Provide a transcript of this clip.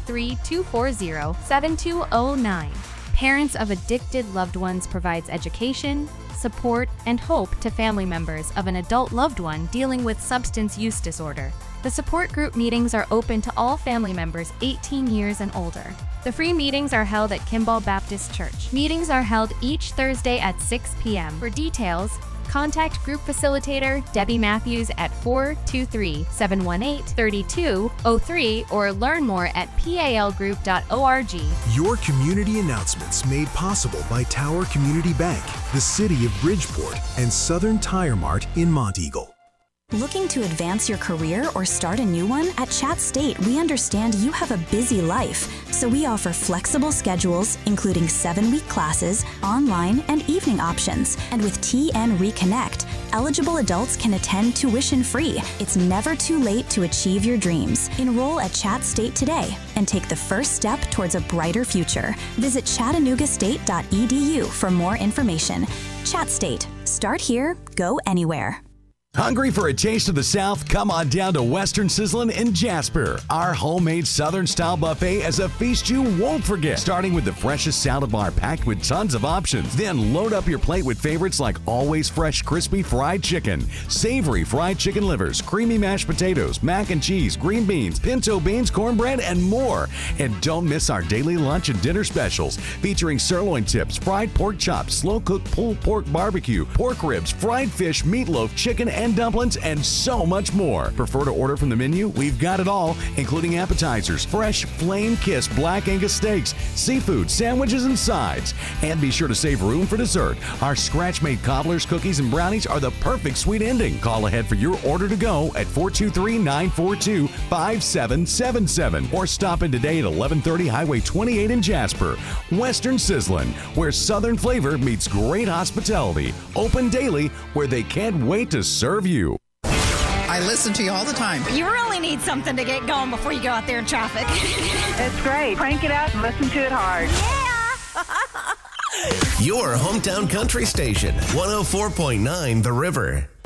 863-240-7209. Parents of Addicted Loved Ones provides education, support, and hope to family members of an adult loved one dealing with substance use disorder. The support group meetings are open to all family members 18 years and older. The free meetings are held at Kimball Baptist Church. Meetings are held each Thursday at 6 p.m. For details, contact Group Facilitator Debbie Matthews at 423-718-3203 or learn more at palgroup.org. Your community announcements made possible by Tower Community Bank, the City of Bridgeport, and Southern Tire Mart in Monteagle. Looking to advance your career or start a new one? At Chat State, we understand you have a busy life, so we offer flexible schedules, including 7-week classes, online, and evening options. And with TN Reconnect, eligible adults can attend tuition-free. It's never too late to achieve your dreams. Enroll at Chat State today and take the first step towards a brighter future. Visit chattanoogastate.edu for more information. Chat State. Start here, go anywhere. Hungry for a taste of the South? Come on down to Western Sizzlin' in Jasper. Our homemade Southern-style buffet is a feast you won't forget. Starting with the freshest salad bar packed with tons of options. Then load up your plate with favorites like always fresh crispy fried chicken, savory fried chicken livers, creamy mashed potatoes, mac and cheese, green beans, pinto beans, cornbread, and more. And don't miss our daily lunch and dinner specials featuring sirloin tips, fried pork chops, slow-cooked pulled pork barbecue, pork ribs, fried fish, meatloaf, chicken, and dumplings, and so much more. Prefer to order from the menu? We've got it all, including appetizers, fresh flame-kissed black Angus steaks, seafood, sandwiches, and sides. And be sure to save room for dessert. Our scratch-made cobblers, cookies, and brownies are the perfect sweet ending. Call ahead for your order to go at 423-942-5777 or stop in today at 1130 Highway 28 in Jasper. Western Sizzlin', where Southern flavor meets great hospitality. Open daily, where they can't wait to serve you. I listen to you all the time. You really need something to get going before you go out there in traffic. It's great. Crank it up and listen to it hard. Yeah! Your hometown country station, 104.9 The River.